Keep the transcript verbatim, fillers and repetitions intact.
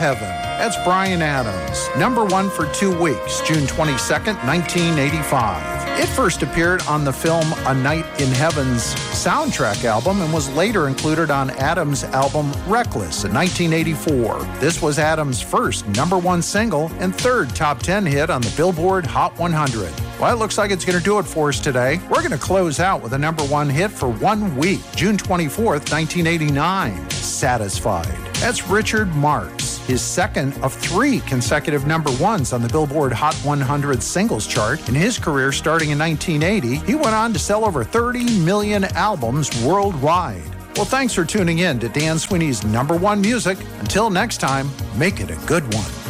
Heaven. That's Bryan Adams, number one for two weeks, June twenty-second, nineteen eighty-five. It first appeared on the film A Night in Heaven's soundtrack album and was later included on Adams' album Reckless in nineteen eighty-four. This was Adams' first number one single and third top ten hit on the Billboard Hot one hundred. Well, it looks like it's going to do it for us today. We're going to close out with a number one hit for one week, June twenty-fourth, nineteen eighty-nine, Satisfied. That's Richard Marx, his second of three consecutive number ones on the Billboard Hot one hundred singles chart. In his career starting in nineteen eighty, he went on to sell over thirty million albums worldwide. Well, thanks for tuning in to Dan Sweeney's Number One Music. Until next time, make it a good one.